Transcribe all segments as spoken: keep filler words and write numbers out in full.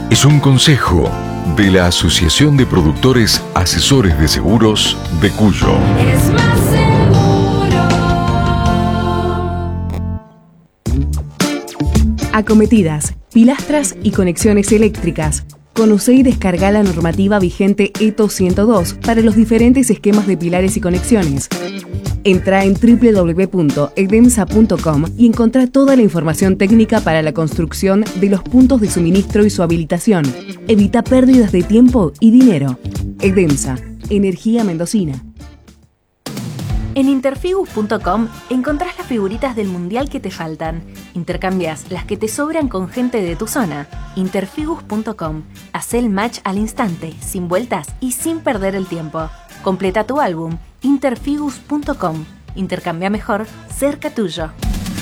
es un consejo de la Asociación de Productores Asesores de Seguros de Cuyo. Es más seguro. Acometidas, pilastras y conexiones eléctricas. Conoce y descarga la normativa vigente E T O ciento dos para los diferentes esquemas de pilares y conexiones. Entra en doble u doble u doble u punto edemsa punto com y encontrá toda la información técnica para la construcción de los puntos de suministro y su habilitación. Evita pérdidas de tiempo y dinero. Edemsa, energía mendocina. En interfigus punto com encontrás las figuritas del mundial que te faltan. Intercambias las que te sobran con gente de tu zona. interfigus punto com. Hacé el match al instante, sin vueltas y sin perder el tiempo. Completa tu álbum. interfigus punto com. Intercambia mejor, cerca tuyo.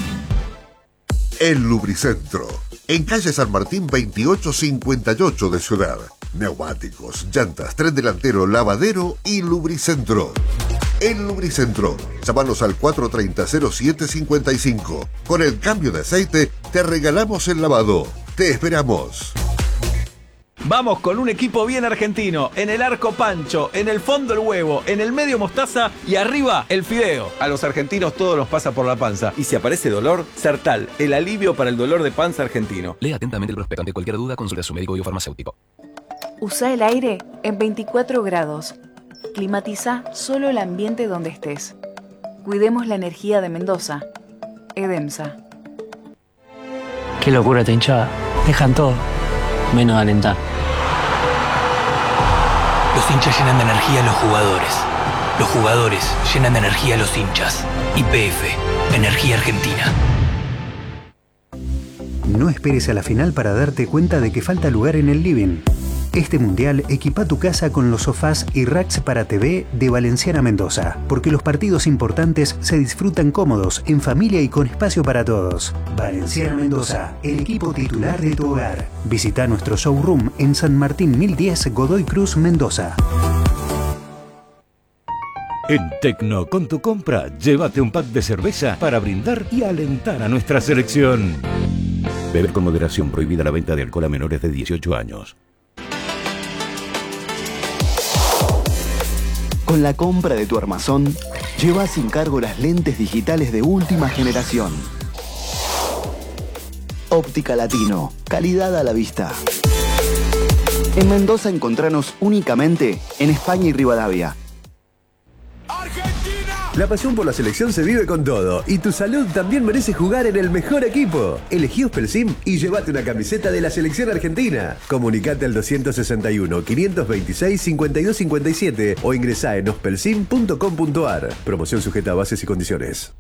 El Lubricentro. En calle San Martín veintiocho cincuenta y ocho de Ciudad. Neumáticos, llantas, tren delantero, lavadero y Lubricentro. El Lubricentro. Llámanos al cuatro tres cero cero siete cinco cinco. Con el cambio de aceite te regalamos el lavado. Te esperamos. Vamos con un equipo bien argentino. En el arco Pancho, en el fondo el huevo, en el medio mostaza y arriba el fideo. A los argentinos todo nos pasa por la panza. Y si aparece dolor, Sertal, el alivio para el dolor de panza argentino. Lea atentamente el prospecto. Ante cualquier duda, consulte a su médico y o farmacéutico. Usa el aire en veinticuatro grados. Climatiza solo el ambiente donde estés. Cuidemos la energía de Mendoza. Edemsa. Qué locura esta hinchada. Dejan todo, menos de alentar. Los hinchas llenan de energía a los jugadores. Los jugadores llenan de energía a los hinchas. Y P F, Energía Argentina. No esperes a la final para darte cuenta de que falta lugar en el living. Este mundial equipa tu casa con los sofás y racks para T V de Valenciana Mendoza, porque los partidos importantes se disfrutan cómodos, en familia y con espacio para todos. Valenciana Mendoza, el equipo titular de tu hogar. Visita nuestro showroom en San Martín mil diez, Godoy Cruz, Mendoza. En Tecno, con tu compra, llévate un pack de cerveza para brindar y alentar a nuestra selección. Beber con moderación, prohibida la venta de alcohol a menores de dieciocho años. Con la compra de tu armazón, lleva sin cargo las lentes digitales de última generación. Óptica Latino, calidad a la vista. En Mendoza encontranos únicamente en España y Rivadavia. La pasión por la selección se vive con todo y tu salud también merece jugar en el mejor equipo. Elegí Ospelsim y llévate una camiseta de la selección argentina. Comunicate al doscientos sesenta y uno, quinientos veintiséis, cincuenta y dos cincuenta y siete o ingresá en ospelsim punto com punto ar. Promoción sujeta a bases y condiciones.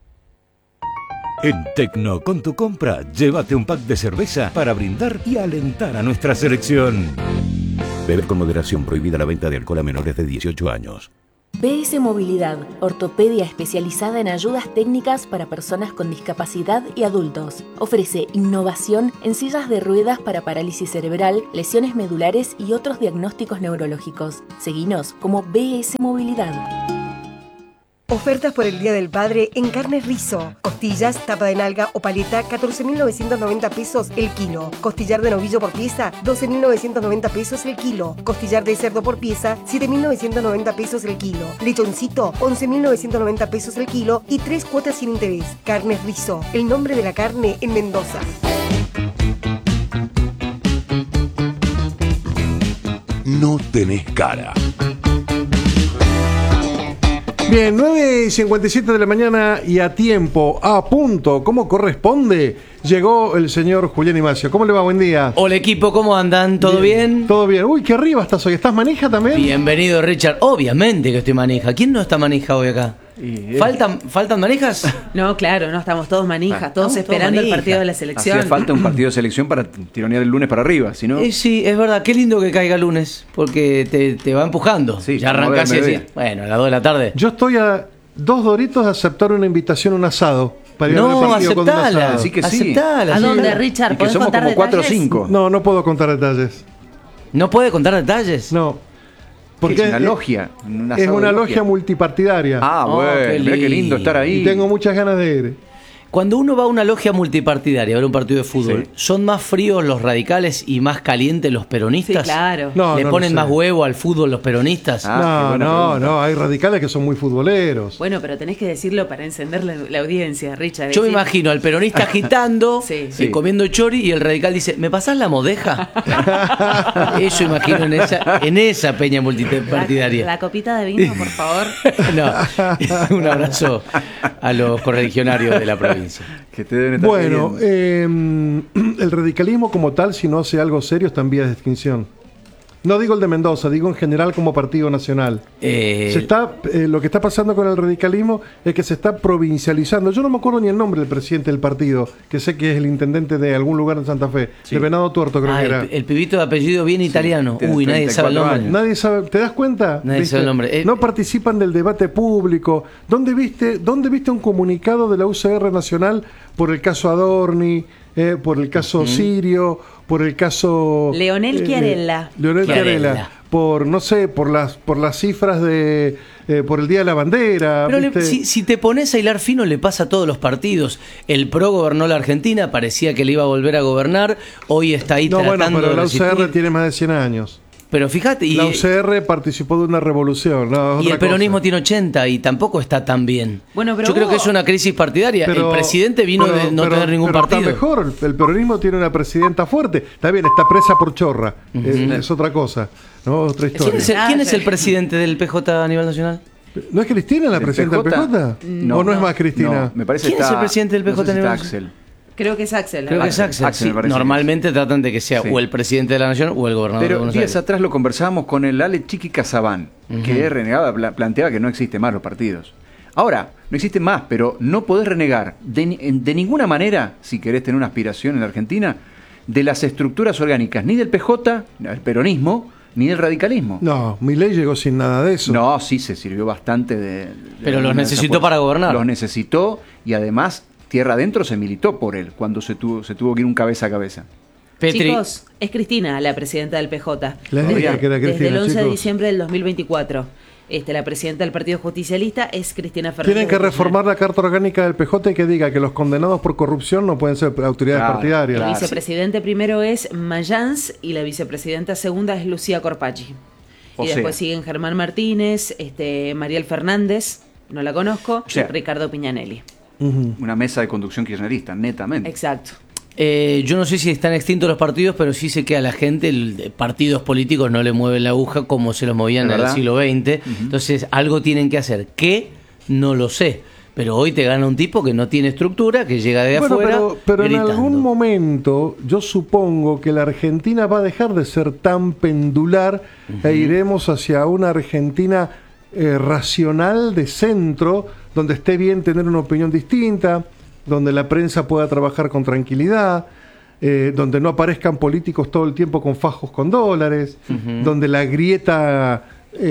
En Tecno, con tu compra, llévate un pack de cerveza para brindar y alentar a nuestra selección. Beber con moderación, prohibida la venta de alcohol a menores de dieciocho años. B S Movilidad, ortopedia especializada en ayudas técnicas para personas con discapacidad y adultos. Ofrece innovación en sillas de ruedas para parálisis cerebral, lesiones medulares y otros diagnósticos neurológicos. Seguinos como B S Movilidad. Ofertas por el Día del Padre en Carnes Rizo. Costillas, tapa de nalga o paleta, catorce mil novecientos noventa pesos el kilo. Costillar de novillo por pieza, doce mil novecientos noventa pesos el kilo. Costillar de cerdo por pieza, siete mil novecientos noventa pesos el kilo. Lechoncito, once mil novecientos noventa pesos el kilo y tres cuotas sin interés. Carnes Rizo, el nombre de la carne en Mendoza. No tenés cara. Bien, nueve y cincuenta y siete de la mañana y a tiempo, a punto, como corresponde, llegó el señor Julián Imacio. ¿Cómo le va? Buen día. Hola equipo, ¿cómo andan? ¿Todo bien? bien? Todo bien. Uy, qué arriba estás hoy. ¿Estás manija también? Bienvenido, Richard. Obviamente que estoy manija. ¿Quién no está manija hoy acá? Y, ¿Faltan, ¿Faltan manijas? No, claro, no, estamos todos manijas, Ah, todos esperando todos manija. el partido de la selección. Hacía falta un partido de selección para tironear el lunes para arriba, si no... Eh, sí, es verdad, qué lindo que caiga lunes, porque te, te va empujando. Sí, ya arrancás y decís, bueno, a las dos de la tarde. Yo estoy a dos doritos de aceptar una invitación a un asado. Para ir no, a ver el partido con un asado. Así que sí. Aceptala, ¿A sí. dónde, Richard? Y que ¿Podés somos contar como cuatro o detalles? cinco. No, no puedo contar detalles. ¿No puede contar detalles? No. Porque es una logia. Un es asado una de logia multipartidaria. Ah, Oh, bueno, qué mirá qué lindo estar ahí. Y tengo muchas ganas de ir. Cuando uno va a una logia multipartidaria a ver un partido de fútbol, sí. ¿son más fríos los radicales y más calientes los peronistas? Sí, claro. No, ¿Le no ponen lo sé. más huevo al fútbol los peronistas? Ah, no, no, no, hay radicales que son muy futboleros. Bueno, pero tenés que decirlo para encender la, la audiencia, Richard. Yo me decir... imagino al peronista agitando, sí. eh, comiendo chori, y el radical dice, ¿me pasás la modeja? Eso imagino en esa, en esa peña multipartidaria. La, la copita de vino, por favor. No, un abrazo a los correligionarios de la provincia. Que te deben estar bueno, eh, el radicalismo como tal, si no hace algo serio, está en vías de extinción. No digo el de Mendoza, digo en general como partido nacional. Eh... Se está, eh, lo que está pasando con el radicalismo es que se está provincializando. Yo no me acuerdo ni el nombre del presidente del partido, que sé que es el intendente de algún lugar en Santa Fe, sí. de Venado Tuerto creo ah, que era. El, el pibito de apellido bien italiano. Sí, Uy, nadie sabe el nombre. Años. Nadie sabe, ¿te das cuenta? Nadie ¿Viste? sabe el nombre. Eh, no participan del debate público. ¿Dónde viste, ¿Dónde viste un comunicado de la U C R Nacional por el caso Adorni, eh, por el caso uh-huh. Sirio, por el caso Leonel Chiarella? Eh, Leonel Chiarella. Por, no sé, por las por las cifras de eh, por el Día de la Bandera. Pero le, si, si te pones a hilar fino, le pasa a todos los partidos. El PRO gobernó la Argentina, parecía que le iba a volver a gobernar, hoy está ahí no, tratando bueno, pero de la U C R resistir. tiene más de cien años. Pero fíjate... Y, la U C R participó de una revolución. No, y el peronismo cosa. tiene ochenta y tampoco está tan bien. Bueno, pero Yo hubo... creo que es una crisis partidaria. Pero, el presidente vino pero, de no pero, tener ningún pero partido. Está mejor. El peronismo tiene una presidenta fuerte. Está bien, está presa por chorra. Uh-huh. es, es otra cosa. ¿No? Otra historia. ¿Quién es, el, ¿Quién es el presidente del P J a nivel nacional? ¿No es Cristina la presidenta del P J? No, ¿O no es más Cristina? No, me parece ¿Quién está, es el presidente del P J no sé si a nivel nacional? Axel. Creo que es Axel. Creo que es Axel. Axel sí, normalmente que tratan de que sea sí. o el presidente de la nación o el gobernador Pero de Buenos días Aires. atrás lo conversábamos con el Ale Chiqui Casabán, uh-huh. que renegaba, planteaba que no existen más los partidos. Ahora, no existen más, pero no podés renegar de, de ninguna manera, si querés tener una aspiración en la Argentina, de las estructuras orgánicas, ni del P J, el peronismo, ni del radicalismo. No, Milei llegó sin nada de eso. No, sí, se sirvió bastante de... de pero los necesitó para gobernar. Los necesitó y además... Tierra adentro se militó por él cuando se tuvo, se tuvo que ir un cabeza a cabeza. Petri. Chicos, es Cristina la presidenta del P J. Les desde, dije que era Cristina, desde el once chicos. de diciembre del dos mil veinticuatro. Este, la presidenta del Partido Justicialista es Cristina Fernández. Tienen que reformar la carta orgánica del P J y que diga que los condenados por corrupción no pueden ser autoridades claro, partidarias. El claro. vicepresidente primero es Mayans y la vicepresidenta segunda es Lucía Corpacci. O y sea. después siguen Germán Martínez, este, Mariel Fernández, no la conozco, O sea. y Ricardo Piñanelli. Uh-huh. Una mesa de conducción kirchnerista, netamente. Exacto. Eh, yo no sé si están extintos los partidos, pero sí sé que a la gente el, partidos políticos no le mueven la aguja como se los movían en el siglo veinte. Uh-huh. Entonces algo tienen que hacer. ¿Qué? No lo sé. Pero hoy te gana un tipo que no tiene estructura, que llega de bueno, afuera pero, pero en gritando. algún momento yo supongo que la Argentina va a dejar de ser tan pendular uh-huh. e iremos hacia una Argentina eh, racional de centro, donde esté bien tener una opinión distinta, donde la prensa pueda trabajar con tranquilidad, eh, donde no aparezcan políticos todo el tiempo con fajos con dólares, uh-huh. donde la grieta,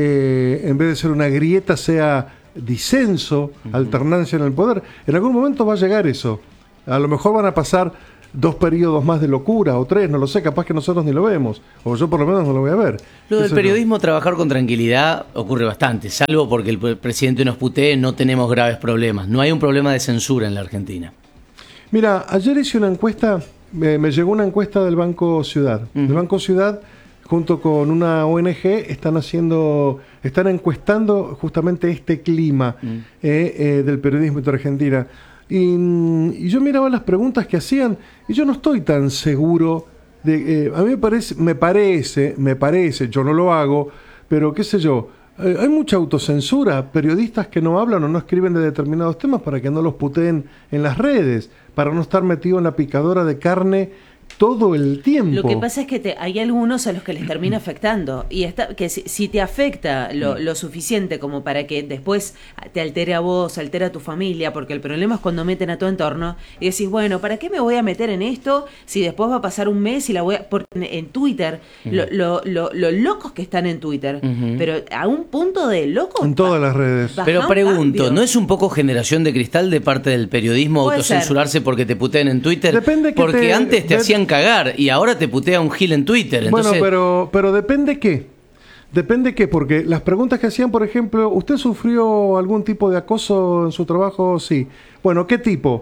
eh, en vez de ser una grieta, sea disenso, uh-huh. alternancia en el poder. En algún momento va a llegar eso. A lo mejor van a pasar dos periodos más de locura o tres, no lo sé, capaz que nosotros ni lo vemos, o yo por lo menos no lo voy a ver. Lo del periodismo, trabajar con tranquilidad ocurre bastante, salvo porque el presidente nos putee, no tenemos graves problemas. No hay un problema de censura en la Argentina. Mira, ayer hice una encuesta, me, me llegó una encuesta del Banco Ciudad. Uh-huh. El Banco Ciudad, junto con una O N G, están haciendo, están encuestando justamente este clima uh-huh. eh, eh, del periodismo en Argentina. Y, y yo miraba las preguntas que hacían y yo no estoy tan seguro de... Eh, a mí me parece, me parece, me parece, yo no lo hago, pero qué sé yo, eh, hay mucha autocensura, periodistas que no hablan o no escriben de determinados temas para que no los puteen en las redes, para no estar metido en la picadora de carne todo el tiempo. Lo que pasa es que te, hay algunos a los que les termina afectando y está, que si, si te afecta lo, lo suficiente como para que después te altere a vos, altera a tu familia, porque el problema es cuando meten a tu entorno y decís, bueno, ¿para qué me voy a meter en esto si después va a pasar un mes y la voy a... Porque en Twitter, uh-huh. lo, lo, lo, lo locos que están en Twitter, uh-huh. pero a un punto de locos... En todas las redes. Pero pregunto, ¿no es un poco generación de cristal de parte del periodismo Puede autocensurarse ser. Porque te puteen en Twitter? Depende que porque te, antes te de, hacían cagar y ahora te putea un gil en Twitter. Entonces... Bueno, pero, pero depende qué. Depende qué, porque las preguntas que hacían, por ejemplo, ¿usted sufrió algún tipo de acoso en su trabajo? Sí. Bueno, ¿qué tipo?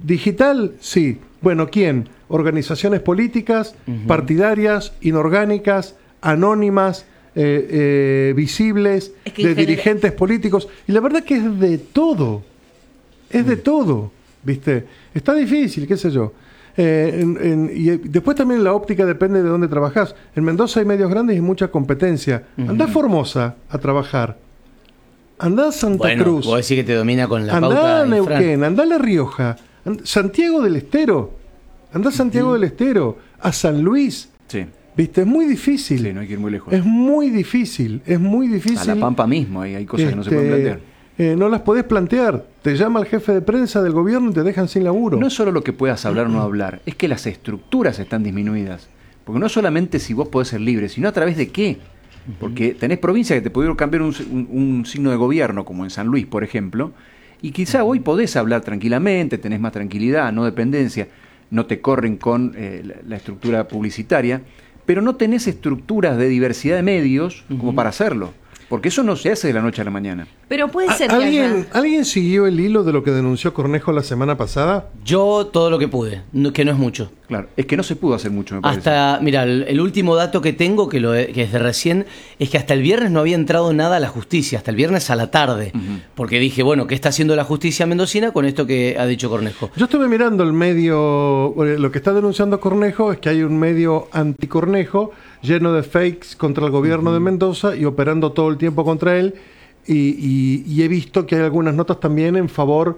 Digital, sí. Bueno, ¿quién? Organizaciones políticas, uh-huh. partidarias, inorgánicas, anónimas, eh, eh, visibles, es que de genera... dirigentes políticos. Y la verdad que es de todo. Es de todo, ¿viste? Está difícil, qué sé yo. Eh, en, en, y después también la óptica depende de dónde trabajás. En Mendoza hay medios grandes y mucha competencia. Uh-huh. Andá a Formosa a trabajar. Andá a Santa bueno, Cruz. Vos decís que te domina con la andá pauta. Andá a Neuquén, andá a La Rioja. And, Santiago del Estero. Andá a Santiago uh-huh. del Estero. A San Luis. Sí. ¿Viste? Es muy difícil. Sí, no hay que ir muy lejos. Es muy difícil. Es muy difícil. A La Pampa mismo, hay, hay cosas este, que no se pueden plantear. Eh, no las podés plantear. Te llama el jefe de prensa del gobierno y te dejan sin laburo. No es solo lo que puedas hablar o no hablar, es que las estructuras están disminuidas. Porque no solamente si vos podés ser libre, sino a través de qué. Porque tenés provincias que te pudieron cambiar un, un, un signo de gobierno, como en San Luis, por ejemplo, y quizá hoy podés hablar tranquilamente, tenés más tranquilidad, no dependencia, no te corren con eh, la, la estructura publicitaria, pero no tenés estructuras de diversidad de medios como uh-huh. para hacerlo. Porque eso no se hace de la noche a la mañana. Pero puede ser que ¿Alguien, haya... ¿Alguien siguió el hilo de lo que denunció Cornejo la semana pasada? Yo todo lo que pude, no, que no es mucho. Claro, es que no se pudo hacer mucho, me parece. Hasta, mira, el, el último dato que tengo, que, lo, que es de recién, es que hasta el viernes no había entrado nada a la justicia, hasta el viernes a la tarde. Uh-huh. Porque dije, bueno, ¿qué está haciendo la justicia mendocina con esto que ha dicho Cornejo? Yo estuve mirando el medio, lo que está denunciando Cornejo es que hay un medio anti-Cornejo lleno de fakes contra el gobierno uh-huh. de Mendoza y operando todo el tiempo contra él. Y, y, y he visto que hay algunas notas también en favor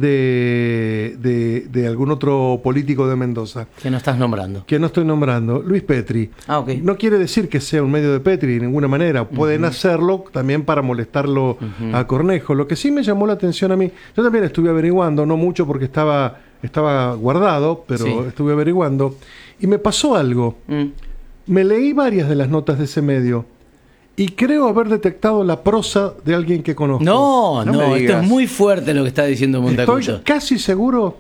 de, de, de algún otro político de Mendoza. Que no estás nombrando. Que no estoy nombrando. Luis Petri. Ah, ok. No quiere decir que sea un medio de Petri de ninguna manera. Pueden uh-huh. hacerlo también para molestarlo uh-huh. a Cornejo. Lo que sí me llamó la atención a mí, yo también estuve averiguando, no mucho porque estaba, estaba guardado, pero sí. estuve averiguando. Y me pasó algo. Mm. Me leí varias de las notas de ese medio. Y creo haber detectado la prosa de alguien que conozco. No, no, no esto es muy fuerte lo que está diciendo Montacucho. Estoy casi seguro,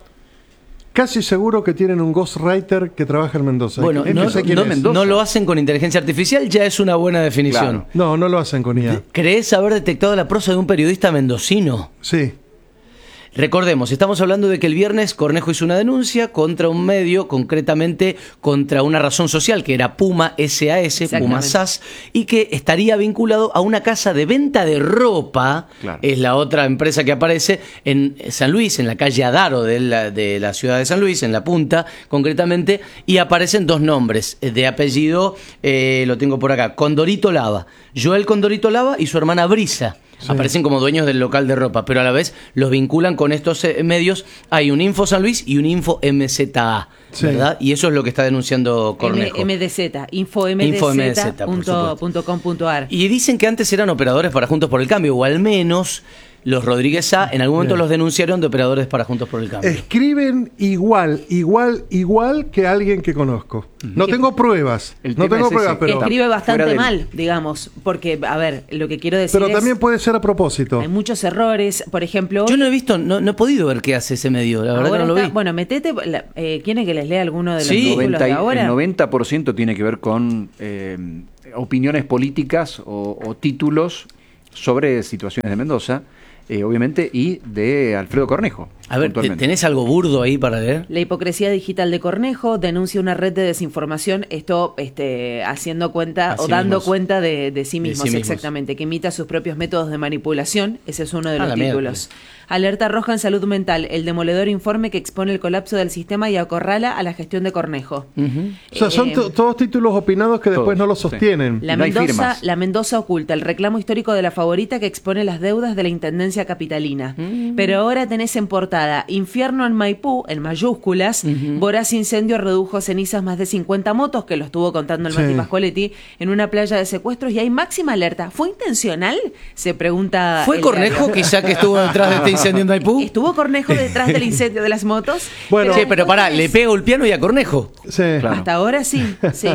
casi seguro que tienen un ghostwriter que trabaja en Mendoza. Bueno, no, no, no, no lo hacen con inteligencia artificial, ya es una buena definición. Claro. No, no lo hacen con I A. ¿Crees haber detectado la prosa de un periodista mendocino? Sí. Recordemos, estamos hablando de que el viernes Cornejo hizo una denuncia contra un medio, concretamente contra una razón social que era Puma S A S, Puma S A S, y que estaría vinculado a una casa de venta de ropa, claro. es la otra empresa que aparece en San Luis, en la calle Adaro de la, de la ciudad de San Luis, en La Punta concretamente, y aparecen dos nombres de apellido, eh, lo tengo por acá, Condorito Lava, Joel Condorito Lava y su hermana Brisa. Sí. Aparecen como dueños del local de ropa, pero a la vez los vinculan con estos eh, medios. Hay un Info San Luis y un Info M Z A, sí. ¿verdad? Y eso es lo que está denunciando Cornejo. M D Z, info M D Z punto com punto a r. Y dicen que antes eran operadores para Juntos por el Cambio, o al menos los Rodríguez A en algún momento Bien. los denunciaron de operadores para Juntos por el Cambio. Escriben igual, igual, igual que alguien que conozco. No tengo pruebas. No tengo pruebas, pero escribe bastante mal, digamos, porque a ver, lo que quiero decir Pero es, también puede ser a propósito. Hay muchos errores, por ejemplo. Yo no he visto, no, no he podido ver qué hace ese medio, la verdad que no lo está, vi. Bueno, metete, la, eh, ¿quieren que les lea alguno de los sí, títulos noventa, de ahora? El noventa por ciento tiene que ver con eh, opiniones políticas o, o títulos sobre situaciones de Mendoza. Eh, obviamente, y de Alfredo Cornejo. A ver, ¿tenés algo burdo ahí para leer? La hipocresía digital de Cornejo denuncia una red de desinformación, esto este, haciendo cuenta Así o dando mismos. cuenta de, de sí mismos, de sí exactamente, mismos. que imita sus propios métodos de manipulación, ese es uno de los ah, títulos. Mierda. Alerta roja en salud mental, el demoledor informe que expone el colapso del sistema y acorrala a la gestión de Cornejo. Uh-huh. O sea, son eh, todos títulos opinados que después todos, no los sostienen. Sí. La, no Mendoza, la Mendoza oculta, el reclamo histórico de la favorita que expone las deudas de la Intendencia Capitalina. Uh-huh. Pero ahora tenés en portada, infierno en Maipú, en mayúsculas, uh-huh. voraz incendio redujo cenizas más de cincuenta motos, que lo estuvo contando el sí. Mati Pascoletti, en una playa de secuestros y hay máxima alerta. ¿Fue intencional? Se pregunta. ¿Fue Cornejo quizá que estuvo detrás de este incendio en Maipú? ¿Estuvo Cornejo detrás del incendio de las motos? Bueno, pero, sí, pero pará, le pego el piano y a Cornejo. Sí. Claro. Hasta ahora sí, sí.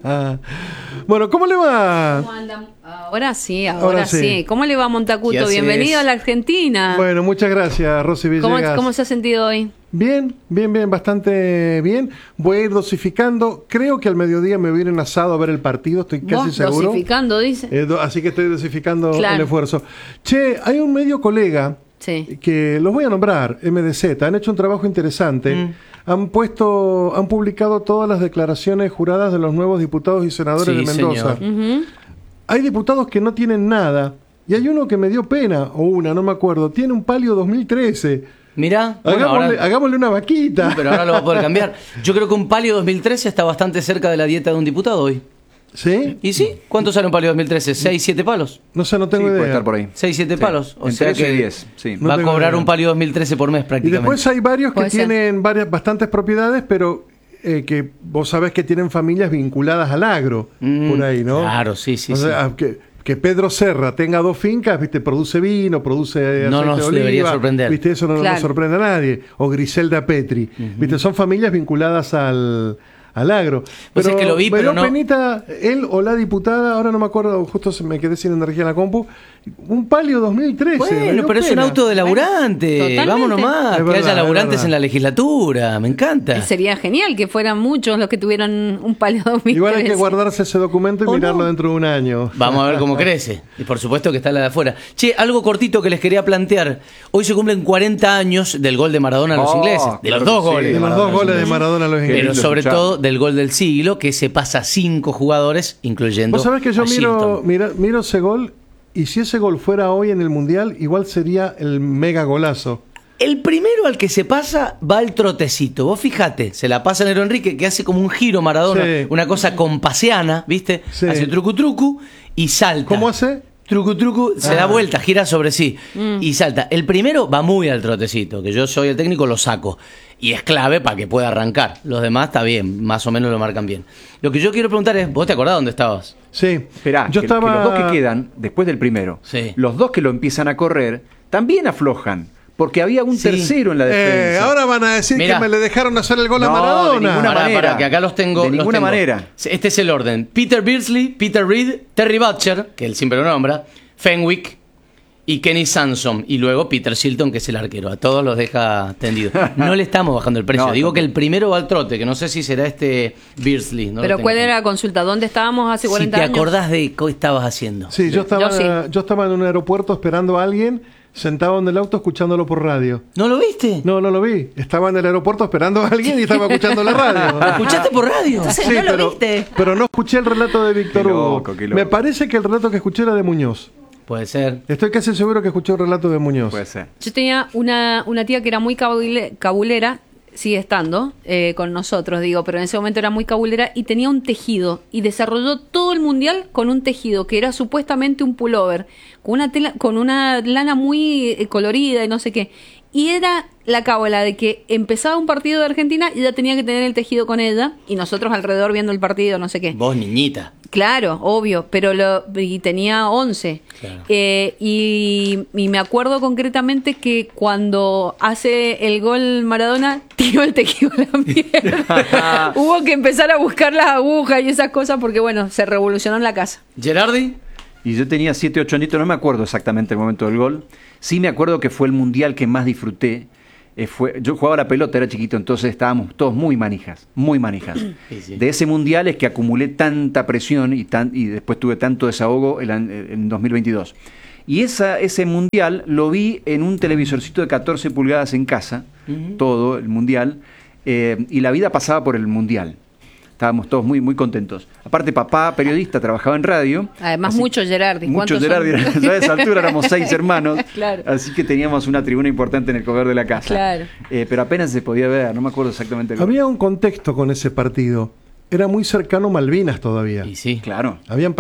Bueno, ¿cómo le va? ¿Cómo andan? Ahora sí, ahora, ahora sí. sí. ¿Cómo le va, Montacuto? Bienvenido a la Argentina. Bueno, muchas gracias, Rosy Villegas. ¿Cómo, ¿Cómo se ha sentido hoy? Bien, bien, bien, bastante bien. Voy a ir dosificando. Creo que al mediodía me vienen asado a ver el partido, estoy casi ¿Vos seguro. Dosificando, dice. Eh, do, así que estoy dosificando claro. el esfuerzo. Che, hay un medio colega Sí. que los voy a nombrar, M D Z, han hecho un trabajo interesante. Mm. Han puesto, han publicado todas las declaraciones juradas de los nuevos diputados y senadores sí, de Mendoza. Uh-huh. Hay diputados que no tienen nada, y hay uno que me dio pena, o una, no me acuerdo, tiene un palio dos mil trece. Mirá, hagámosle, bueno, ahora, hagámosle una vaquita. No, pero ahora lo va a poder cambiar. Yo creo que un palio dos mil trece está bastante cerca de la dieta de un diputado hoy. ¿Sí? ¿Y sí? ¿Cuánto sale un palio dos mil trece? ¿seis, siete palos? No sé, no tengo sí, idea. Puede estar por ahí. seis, siete sí. palos. O en sea que diez, sí. va no a cobrar idea. un palio dos mil trece por mes prácticamente. Y después hay varios que Puede tienen varias, bastantes propiedades, pero eh, que vos sabés que tienen familias vinculadas al agro, Mm, por ahí, ¿no? Claro, sí, sí, O sea, sí. que, que Pedro Serra tenga dos fincas, viste, produce vino, produce aceite No nos de oliva, debería sorprender. Viste, eso no, Claro. no sorprende a nadie. O Griselda Petri, Ujú. viste, son familias vinculadas al, al agro. Pues Pero es que lo vi, me pero dio no- penita, él o la diputada, ahora no me acuerdo, justo se me quedé sin energía en la compu, un palio dos mil trece. me Bueno, dio pero es un pena. auto de laburante. Totalmente. Vamos nomás, Es que verdad, haya es laburantes verdad. en la legislatura. Me encanta. Sería genial que fueran muchos los que tuvieran un palio dos mil trece. Igual hay que guardarse ese documento y ¿O mirarlo no? dentro de un año. Vamos a ver cómo crece. Y por supuesto que está la de afuera. Che, algo cortito que les quería plantear. Hoy se cumplen cuarenta años del gol de Maradona a los Oh, ingleses. De claro los dos que sí, goles. De los Maradona, dos goles de sí. Maradona a los Qué ingleses. Pero lindo sobre escuchar. todo del gol del siglo, que se pasa a cinco jugadores, incluyendo Vos sabés que yo a miro, Shilton. mira, miro ese gol, y si ese gol fuera hoy en el Mundial, igual sería el mega golazo. El primero al que se pasa va el trotecito. Vos fijate, se la pasa Nero Enrique, que hace como un giro Maradona, Sí. una cosa compasiana, ¿viste? Sí. Hace trucu trucu y salta. ¿Cómo hace? Trucu trucu, se Ah. da vuelta, gira sobre sí y salta. El primero va muy al trotecito, que yo soy el técnico, lo saco. Y es clave para que pueda arrancar. Los demás está bien, más o menos lo marcan bien. Lo que yo quiero preguntar es, ¿vos te acordás dónde estabas? Sí. Esperá, Yo que, estaba... que los dos que quedan, después del primero, Sí. los dos que lo empiezan a correr, también aflojan. Porque había un Sí. tercero en la defensa. Eh, ahora van a decir Mirá. que me le dejaron hacer el gol No, a de Maradona. ninguna Pará, manera. pará, que acá los tengo. De los ninguna tengo. manera. Este es el orden. Peter Beardsley, Peter Reed, Terry Butcher, que él siempre lo nombra, Fenwick y Kenny Sansom. Y luego Peter Shilton, que es el arquero. A todos los deja tendidos. No le estamos bajando el precio. No, Digo no. que el primero va al trote, que no sé si será este Beardsley. no lo Pero tengo ¿cuál claro. era la consulta? ¿Dónde estábamos hace Si cuarenta te años? acordás de qué estabas haciendo. Sí, yo estaba, Yo sí. yo estaba en un aeropuerto esperando a alguien, sentado en el auto escuchándolo por radio. ¿No lo viste? No, no lo vi. Estaba en el aeropuerto esperando a alguien y estaba escuchando la radio. ¿Lo escuchaste por radio? Entonces Sí, no lo pero, viste. pero no escuché el relato de Víctor Qué Hugo. loco, qué loco. Me parece que el relato que escuché era de Muñoz. Puede ser. Estoy casi seguro que escuché el relato de Muñoz. Puede ser. Yo tenía una, una tía que era muy cabule- cabulera, sigue estando eh, con nosotros, digo, pero en ese momento era muy cabulera y tenía un tejido y desarrolló todo el mundial con un tejido que era supuestamente un pullover, con una tela, con una lana muy eh, colorida y no sé qué. Y era la cábala de que empezaba un partido de Argentina y ya tenía que tener el tejido con ella y nosotros alrededor viendo el partido, no sé qué. Vos, niñita. Claro, obvio, pero lo, y tenía once. Claro. Eh, y, y me acuerdo concretamente que cuando hace el gol Maradona, tiró el tejido a la mierda. Hubo que empezar a buscar las agujas y esas cosas porque, bueno, se revolucionó en la casa. Gerardi. Y yo tenía siete, ocho añitos, no me acuerdo exactamente el momento del gol. Sí me acuerdo que fue el mundial que más disfruté. Eh, fue, yo jugaba la pelota, era chiquito, entonces estábamos todos muy manijas, muy manijas. Sí, sí. De ese mundial es que acumulé tanta presión y, tan, y después tuve tanto desahogo en, en dos mil veintidós. Y esa, ese mundial lo vi en un televisorcito de catorce pulgadas en casa, Ujú. todo el mundial, eh, y la vida pasaba por el mundial. Estábamos todos muy, muy contentos. Aparte, papá, periodista, trabajaba en radio. Además, así- mucho Gerardi. Mucho ¿Cuántos Gerardi, son? ya a esa altura éramos seis hermanos, Claro. así que teníamos una tribuna importante en el comedor de la casa. Claro. Eh, pero apenas se podía ver, no me acuerdo exactamente el gol. Había un contexto con ese partido. Era muy cercano a Malvinas todavía. Y sí. Claro. Habían